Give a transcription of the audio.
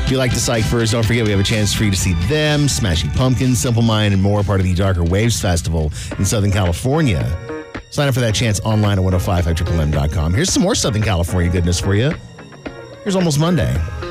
If you like the Cyphers, don't forget we have a chance for you to see them, Smashing Pumpkins, Simple Mind, and more, part of the Darker Waves Festival in Southern California. Sign up for that chance online at 1055MM.com. Here's some more Southern California goodness for you. Here's Almost Monday.